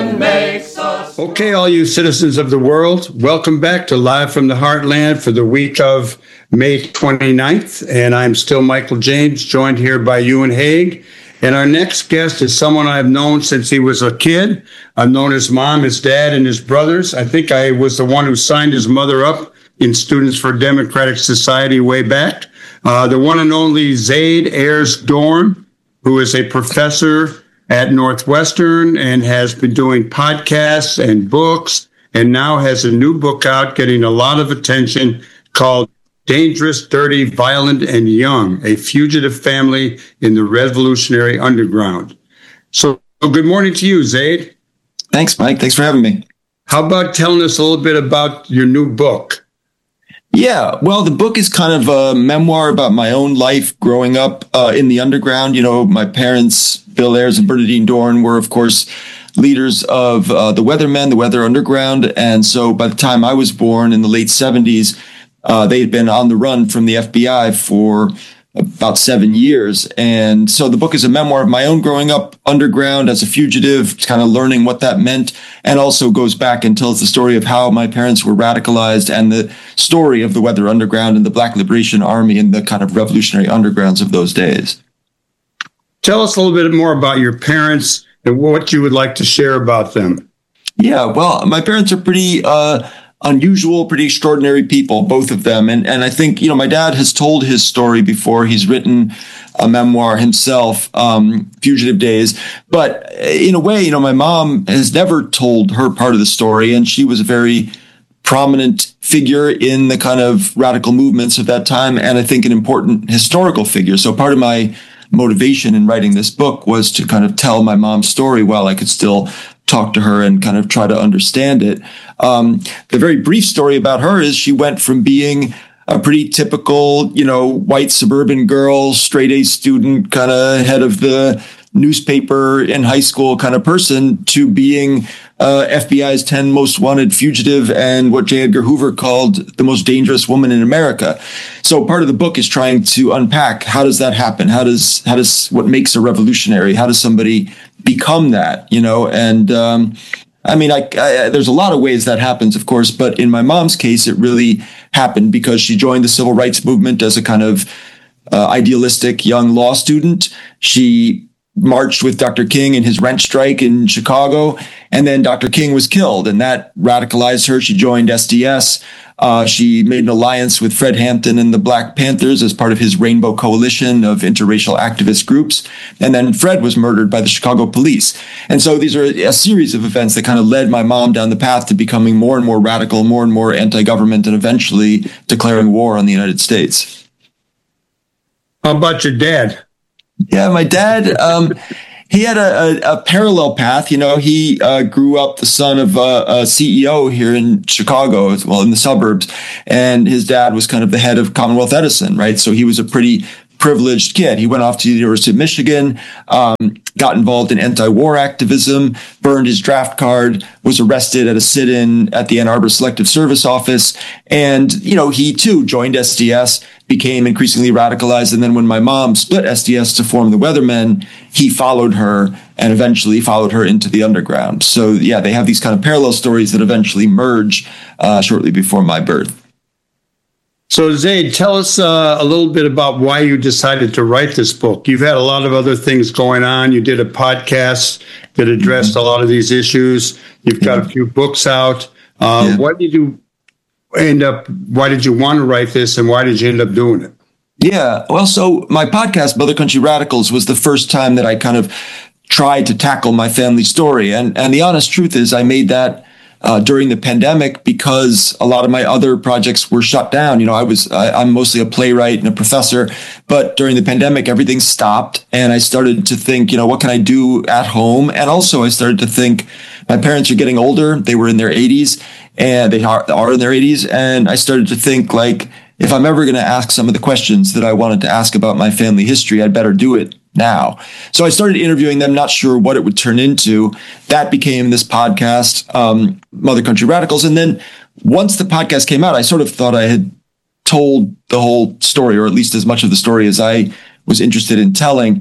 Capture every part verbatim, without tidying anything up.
Revolution makes us. Okay, all you citizens of the world, welcome back to Live from the Heartland for the week of May twenty-ninth. And I'm still Michael James, joined here by Ewan Haig. And our next guest is someone I've known since he was a kid. I've known his mom, his dad, and his brothers. I think I was the one who signed his mother up in Students for Democratic Society way back. Uh, the one and only Zaid Ayers Dorn, who is a professor at Northwestern and has been doing podcasts and books, and now has a new book out getting a lot of attention called Dangerous, Dirty, Violent, and Young, a fugitive family in the Revolutionary Underground. So good morning to you, Zaid. Thanks, Mike. Thanks for having me. How about telling us a little bit about your new book? Yeah, well, the book is kind of a memoir about my own life growing up uh, in the underground. You know, my parents, Bill Ayers and Bernadine Dorn, were, of course, leaders of uh, the Weathermen, the Weather Underground. And so by the time I was born in the late seventies, uh, they had been on the run from the F B I for about seven years. And so the book is a memoir of my own growing up underground as a fugitive, kind of learning what that meant, and also goes back and tells the story of how my parents were radicalized and the story of the Weather Underground and the Black Liberation Army and the kind of revolutionary undergrounds of those days. Tell us a little bit more about your parents and what you would like to share about them. Yeah, well, my parents are pretty uh, unusual, pretty extraordinary people, both of them. And and I think, you know, my dad has told his story before. He's written a memoir himself, um, Fugitive Days. But in a way, you know, my mom has never told her part of the story, and she was a very prominent figure in the kind of radical movements of that time, and I think an important historical figure. So part of my motivation in writing this book was to kind of tell my mom's story while I could still talk to her and kind of try to understand it. Um, the very brief story about her is she went from being a pretty typical, you know, white suburban girl, straight A student, kind of head of the newspaper in high school kind of person to being uh, F B I's ten most wanted fugitive and what J. Edgar Hoover called the most dangerous woman in America. So part of the book is trying to unpack how does that happen? How does how does what makes a revolutionary? How does somebody become that? You know, and um, I mean, I, I, there's a lot of ways that happens, of course, but in my mom's case, it really happened because she joined the civil rights movement as a kind of uh, idealistic young law student. She marched with Doctor King in his rent strike in Chicago, and then Doctor King was killed, and that radicalized her. She joined S D S. Uh, she made an alliance with Fred Hampton and the Black Panthers as part of his Rainbow Coalition of interracial activist groups. And then Fred was murdered by the Chicago police. And so these are a series of events that kind of led my mom down the path to becoming more and more radical, more and more anti-government, and eventually declaring war on the United States. How about your dad? Yeah, my dad, um, he had a, a, a parallel path. You know, he uh, grew up the son of a, a C E O here in Chicago, well, in the suburbs. And his dad was kind of the head of Commonwealth Edison, right? So he was a pretty privileged kid. He went off to the University of Michigan, um, got involved in anti-war activism, burned his draft card, was arrested at a sit-in at the Ann Arbor Selective Service Office. And, you know, he too joined S D S, became increasingly radicalized. And then when my mom split S D S to form the Weathermen, he followed her and eventually followed her into the underground. So, yeah, they have these kind of parallel stories that eventually merge uh, shortly before my birth. So, Zaid, tell us uh, a little bit about why you decided to write this book. You've had a lot of other things going on. You did a podcast that addressed mm-hmm. a lot of these issues. You've got yeah. a few books out. Uh, yeah. Why did you end up, why did you want to write this, and why did you end up doing it? Yeah, well, so my podcast, Mother Country Radicals, was the first time that I kind of tried to tackle my family story. And, and the honest truth is I made that Uh, during the pandemic because a lot of my other projects were shut down. You know, I was, I, I'm mostly a playwright and a professor, but during the pandemic, everything stopped. And I started to think, you know, what can I do at home? And also I started to think my parents are getting older. They were in their eighties and they are, are in their eighties. And I started to think, like, if I'm ever going to ask some of the questions that I wanted to ask about my family history, I'd better do it now. So I started interviewing them, not sure what it would turn into. That became this podcast, um, Mother Country Radicals. And then once the podcast came out, I sort of thought I had told the whole story, or at least as much of the story as I was interested in telling.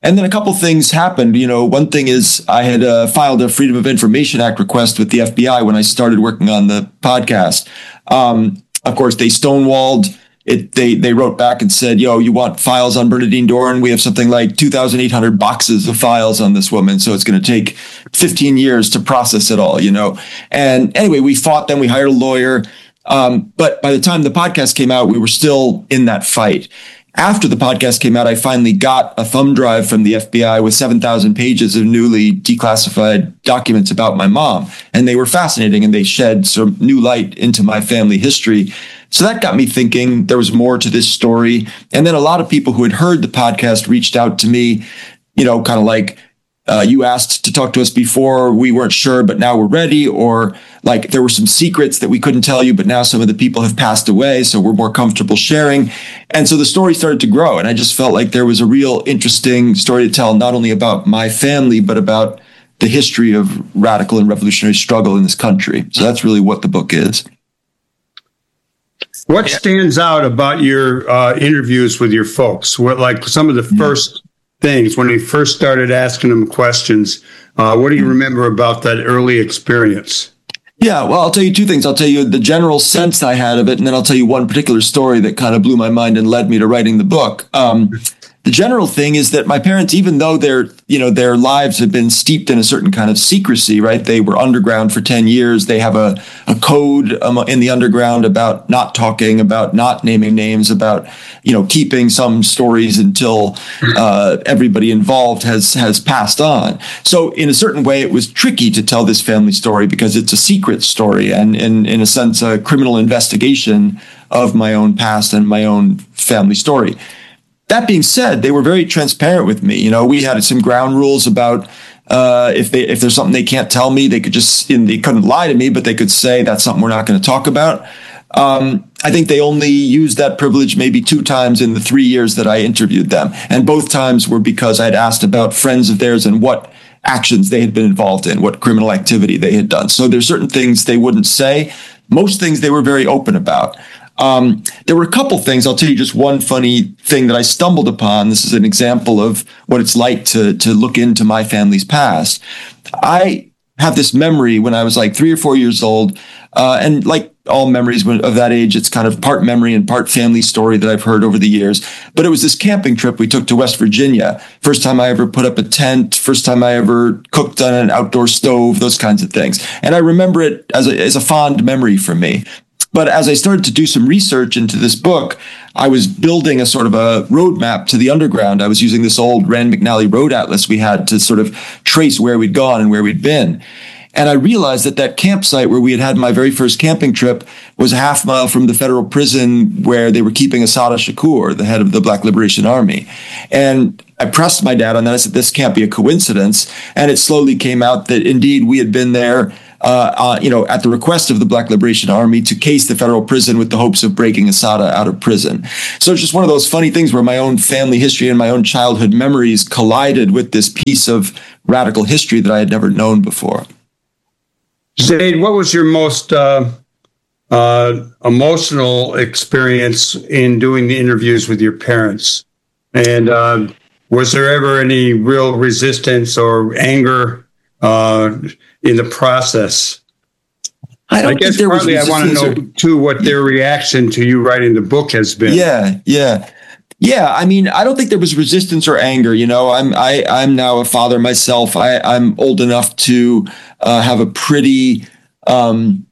And then a couple things happened. You know, one thing is I had uh, filed a Freedom of Information Act request with the F B I when I started working on the podcast. Um, of course, they stonewalled it. They they wrote back and said, "Yo, you want files on Bernadine Dohrn? We have something like two thousand eight hundred boxes of files on this woman, so it's going to take fifteen years to process it all." You know. And anyway, we fought them. We hired a lawyer. Um, but by the time the podcast came out, we were still in that fight. After the podcast came out, I finally got a thumb drive from the F B I with seven thousand pages of newly declassified documents about my mom. And they were fascinating, and they shed some new light into my family history. So that got me thinking there was more to this story. And then a lot of people who had heard the podcast reached out to me, you know, kind of like, Uh, you asked to talk to us before, we weren't sure, but now we're ready. Or like there were some secrets that we couldn't tell you, but now some of the people have passed away, so we're more comfortable sharing. And so the story started to grow. And I just felt like there was a real interesting story to tell, not only about my family, but about the history of radical and revolutionary struggle in this country. So that's really what the book is. What stands out about your uh, interviews with your folks? What, like some of the first things when we first started asking them questions? Uh, what do you remember about that early experience? Yeah, well, I'll tell you two things. I'll tell you the general sense I had of it, and then I'll tell you one particular story that kind of blew my mind and led me to writing the book. Um, the general thing is that my parents, even though their, you know, their lives had been steeped in a certain kind of secrecy, right? They were underground for ten years. They have a, a code um, in the underground about not talking, about not naming names, about, you know, keeping some stories until uh, everybody involved has, has passed on. So in a certain way, it was tricky to tell this family story because it's a secret story and, in, in a sense, a criminal investigation of my own past and my own family story. That being said, they were very transparent with me. You know, we had some ground rules about uh, if they if there's something they can't tell me, they could just and they couldn't lie to me, but they could say that's something we're not going to talk about. Um, I think they only used that privilege maybe two times in the three years that I interviewed them, and both times were because I'd asked about friends of theirs and what actions they had been involved in, what criminal activity they had done. So there's certain things they wouldn't say. Most things they were very open about. Um, there were a couple things. I'll tell you just one funny thing that I stumbled upon. This is an example of what it's like to, to look into my family's past. I have this memory when I was like three or four years old. Uh, and like all memories of that age, it's kind of part memory and part family story that I've heard over the years. But it was this camping trip we took to West Virginia. First time I ever put up a tent, first time I ever cooked on an outdoor stove, those kinds of things. And I remember it as a, as a fond memory for me. But as I started to do some research into this book, I was building a sort of a roadmap to the underground. I was using this old Rand McNally road atlas we had to sort of trace where we'd gone and where we'd been. And I realized that that campsite where we had had my very first camping trip was a half mile from the federal prison where they were keeping Assata Shakur, the head of the Black Liberation Army. And I pressed my dad on that. I said, this can't be a coincidence. And it slowly came out that indeed we had been there Uh, uh, you know, at the request of the Black Liberation Army to case the federal prison with the hopes of breaking Assata out of prison. So it's just one of those funny things where my own family history and my own childhood memories collided with this piece of radical history that I had never known before. Zaid, what was your most uh, uh, emotional experience in doing the interviews with your parents? And uh, was there ever any real resistance or anger uh, in the process? I don't I guess think there partly was I want to know, or, too, what their reaction to you writing the book has been. Yeah, yeah. Yeah, I mean, I don't think there was resistance or anger. You know, I'm I, I'm now a father myself. I, I'm old enough to uh, have a pretty, um,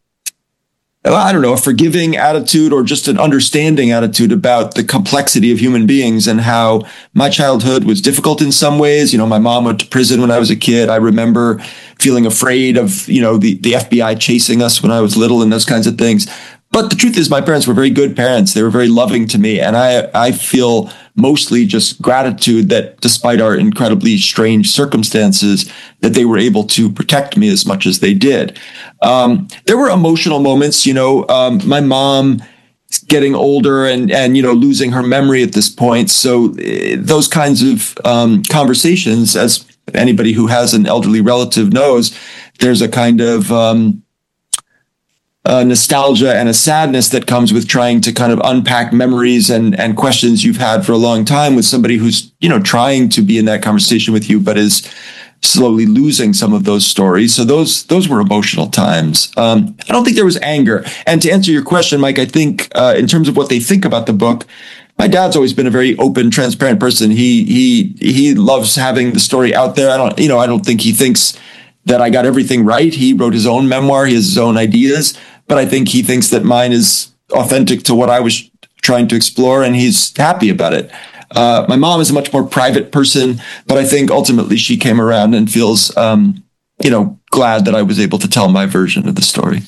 I don't know, a forgiving attitude or just an understanding attitude about the complexity of human beings and how my childhood was difficult in some ways. You know, my mom went to prison when I was a kid. I remember feeling afraid of, you know, the, the F B I chasing us when I was little and those kinds of things. But the truth is, my parents were very good parents. They were very loving to me. And I, I feel mostly just gratitude that despite our incredibly strange circumstances, that they were able to protect me as much as they did. Um, there were emotional moments, you know, um, my mom getting older and, and, you know, losing her memory at this point. So uh, those kinds of um, conversations, as anybody who has an elderly relative knows, there's a kind of, um, uh, nostalgia and a sadness that comes with trying to kind of unpack memories and, and questions you've had for a long time with somebody who's, you know, trying to be in that conversation with you, but is slowly losing some of those stories. So those those were emotional times. Um, I don't think there was anger. And to answer your question, Mike, I think uh, in terms of what they think about the book, my dad's always been a very open, transparent person. He he he loves having the story out there. I don't, you know, I don't think he thinks that I got everything right. He wrote his own memoir. He has his own ideas, but I think he thinks that mine is authentic to what I was trying to explore, and he's happy about it. Uh, my mom is a much more private person, but I think ultimately she came around and feels, um, you know, glad that I was able to tell my version of the story.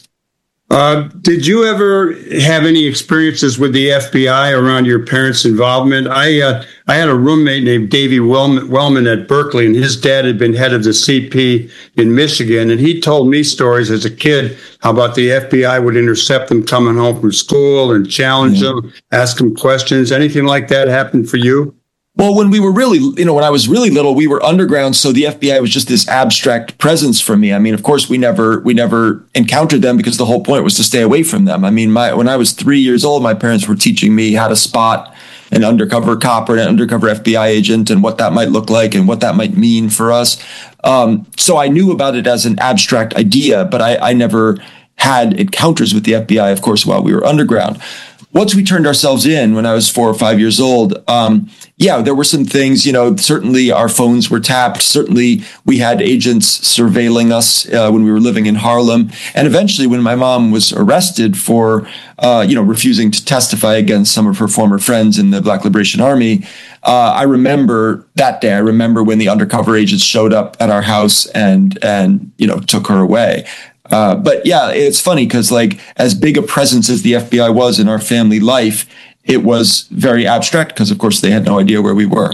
Uh, did you ever have any experiences with the F B I around your parents' involvement? I uh, I had a roommate named Davey Wellman, Wellman at Berkeley, and his dad had been head of the C P in Michigan, and he told me stories as a kid how about the F B I would intercept them coming home from school and challenge yeah. them, ask them questions. Anything like that happen for you? Well, when we were really, you know, when I was really little, we were underground. So the F B I was just this abstract presence for me. I mean, of course, we never we never encountered them because the whole point was to stay away from them. I mean, my when I was three years old, my parents were teaching me how to spot an undercover cop or an undercover F B I agent and what that might look like and what that might mean for us. Um, so I knew about it as an abstract idea, but I, I never had encounters with the F B I, of course, while we were underground. Once we turned ourselves in when I was four or five years old, um, yeah, there were some things, you know, certainly our phones were tapped. Certainly we had agents surveilling us uh, when we were living in Harlem. And eventually when my mom was arrested for, uh, you know, refusing to testify against some of her former friends in the Black Liberation Army, uh, I remember that day. I remember when the undercover agents showed up at our house and, and you know, took her away. Uh, but yeah, it's funny because like as big a presence as the F B I was in our family life, it was very abstract because, of course, they had no idea where we were.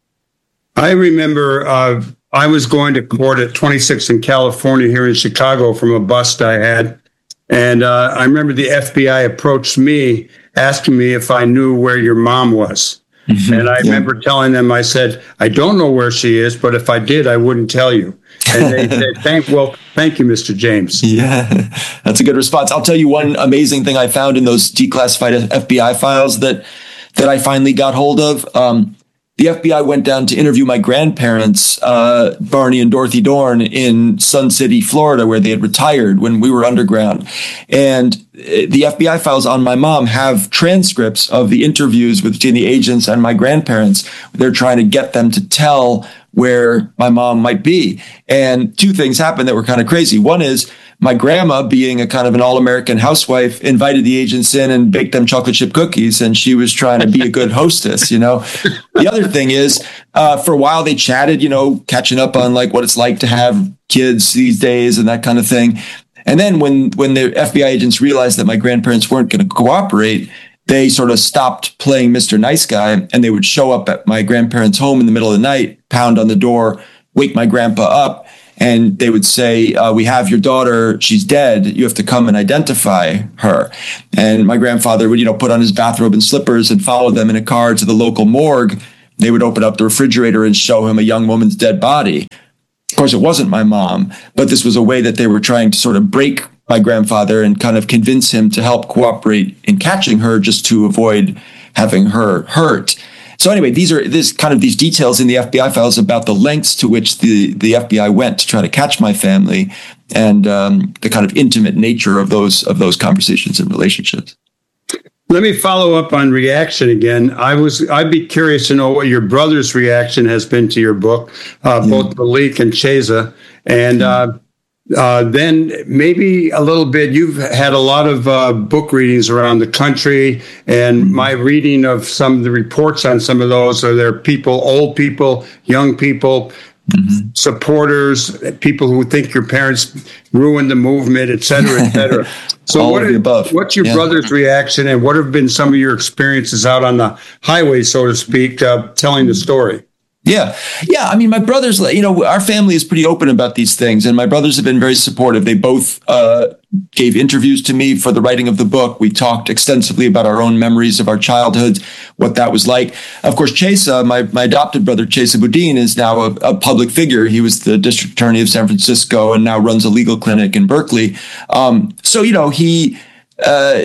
I remember uh, I was going to court at twenty-sixth in California here in Chicago from a bust I had. And uh, I remember the F B I approached me asking me if I knew where your mom was. Mm-hmm. And I yeah. remember telling them, I said, I don't know where she is, but if I did, I wouldn't tell you. And they said, thank, well, thank you, Mister James. Yeah, that's a good response. I'll tell you one amazing thing I found in those declassified F B I files that that I finally got hold of. Um, the F B I went down to interview my grandparents, uh, Barney and Dorothy Dorn, in Sun City, Florida, where they had retired when we were underground. And the F B I files on my mom have transcripts of the interviews between the agents and my grandparents. They're trying to get them to tell where my mom might be. And two things happened that were kind of crazy. One is my grandma, being a kind of an all-American housewife, invited the agents in and baked them chocolate chip cookies. And she was trying to be a good hostess, you know. The other thing is, uh, for a while they chatted, you know, catching up on like what it's like to have kids these days and that kind of thing. And then when, when the F B I agents realized that my grandparents weren't going to cooperate, they sort of stopped playing Mister Nice Guy, and they would show up at my grandparents' home in the middle of the night, pound on the door, wake my grandpa up, and they would say, uh, we have your daughter, she's dead, you have to come and identify her. And my grandfather would, you know, put on his bathrobe and slippers and follow them in a car to the local morgue. They would open up the refrigerator and show him a young woman's dead body. Of course, it wasn't my mom, but this was a way that they were trying to sort of break my grandfather and kind of convince him to help cooperate in catching her just to avoid having her hurt. So anyway, these are this kind of these details in the F B I files about the lengths to which the, the F B I went to try to catch my family and um, the kind of intimate nature of those of those conversations and relationships. Let me follow up on reaction again. I was, I'd be curious to know what your brother's reaction has been to your book, uh, yeah. both Malik and Chesa. And uh, uh, then maybe a little bit, you've had a lot of uh, book readings around the country, and my reading of some of the reports on some of those are there people, old people, young people, mm-hmm. supporters, people who think your parents ruined the movement, et cetera, et cetera. So All what of the above. What's your yeah. brother's reaction, and what have been some of your experiences out on the highway, so to speak, uh, telling the story? Yeah. Yeah. I mean, my brothers, you know, our family is pretty open about these things, and my brothers have been very supportive. They both uh, gave interviews to me for the writing of the book. We talked extensively about our own memories of our childhoods, what that was like. Of course, Chesa, my, my adopted brother, Chesa Boudin, is now a, a public figure. He was the district attorney of San Francisco and now runs a legal clinic in Berkeley. Um, so, you know, he... Uh,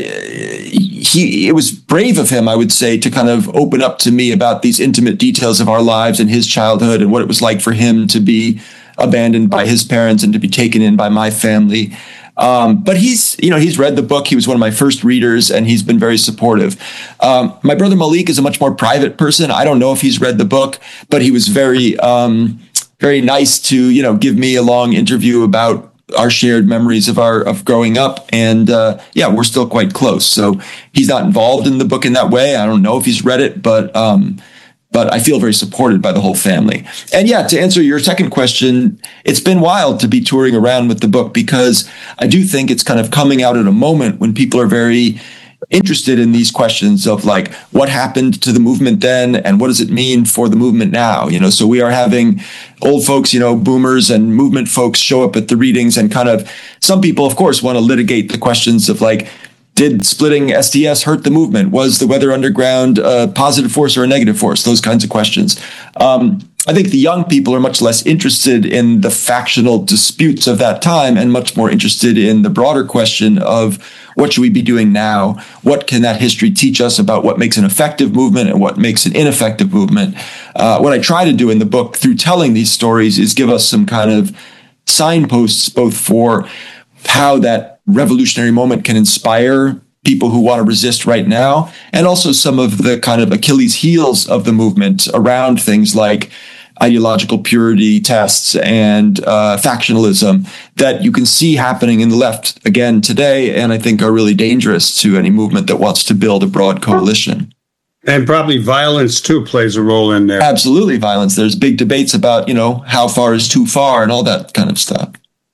he, it was brave of him, I would say, to kind of open up to me about these intimate details of our lives and his childhood and what it was like for him to be abandoned by his parents and to be taken in by my family. Um, but he's, you know, he's read the book. He was one of my first readers, and he's been very supportive. Um, my brother Malik is a much more private person. I don't know if he's read the book, but he was very, um, very nice to, you know, give me a long interview about our shared memories of our of growing up. And uh, yeah, we're still quite close. So he's not involved in the book in that way. I don't know if he's read it, but um, but I feel very supported by the whole family. And yeah, to answer your second question, it's been wild to be touring around with the book, because I do think it's kind of coming out at a moment when people are very interested in these questions of like, what happened to the movement then and what does it mean for the movement now? You know, so we are having old folks, you know, boomers and movement folks show up at the readings, and kind of some people, of course, want to litigate the questions of like, did splitting S D S hurt the movement? Was the Weather Underground a positive force or a negative force? Those kinds of questions. Um, I think the young people are much less interested in the factional disputes of that time and much more interested in the broader question of what should we be doing now? What can that history teach us about what makes an effective movement and what makes an ineffective movement? Uh, what I try to do in the book through telling these stories is give us some kind of signposts, both for how that revolutionary moment can inspire people who want to resist right now, and also some of the kind of Achilles heels of the movement around things like ideological purity tests and uh, factionalism that you can see happening in the left again today, and I think are really dangerous to any movement that wants to build a broad coalition. And probably violence, too, plays a role in there. Absolutely, violence. There's big debates about, you know, how far is too far and all that kind of stuff.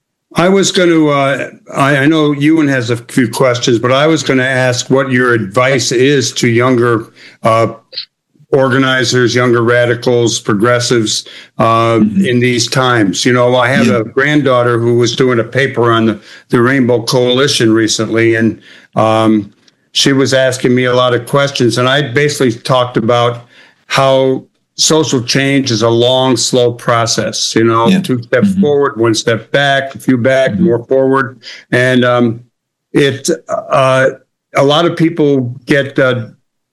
I was going to, uh, I, I know Ewan has a few questions, but I was going to ask what your advice is to younger uh, organizers, younger radicals, progressives uh, mm-hmm. in these times. You know, I have yeah. a granddaughter who was doing a paper on the, the Rainbow Coalition recently, and um, she was asking me a lot of questions. And I basically talked about how social change is a long, slow process, you know, yeah. two steps mm-hmm. forward, one step back, a few back, mm-hmm. more forward. And um, it, uh, a lot of people get uh,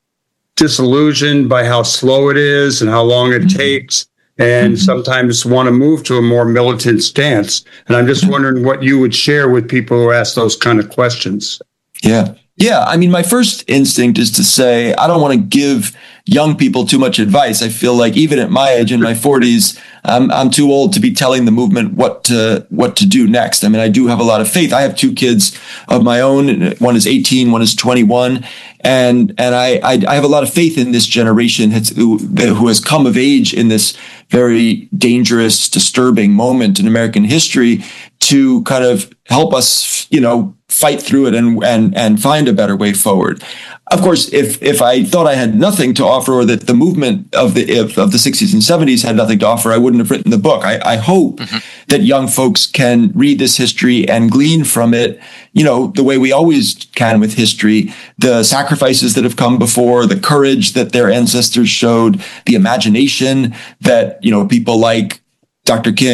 disillusioned by how slow it is and how long it mm-hmm. takes, and mm-hmm. sometimes want to move to a more militant stance. And I'm just wondering what you would share with people who ask those kind of questions. Yeah. Yeah. I mean, my first instinct is to say, I don't want to give young people too much advice. I feel like even at my age, in my forties, I'm, I'm too old to be telling the movement what to what to do next. I mean, I do have a lot of faith. I have two kids of my own. One is eighteen, one is twenty-one. And and I I, I have a lot of faith in this generation who, who has come of age in this very dangerous, disturbing moment in American history to kind of help us, you know, fight through it and and and find a better way forward. Of course, if if I thought I had nothing to offer, or that the movement of the of, of the sixties and seventies had nothing to offer, I wouldn't have written the book. I, I hope mm-hmm. that young folks can read this history and glean from it, you know, the way we always can with history, the sacrifices that have come before, the courage that their ancestors showed, the imagination that, you know, people like Doctor King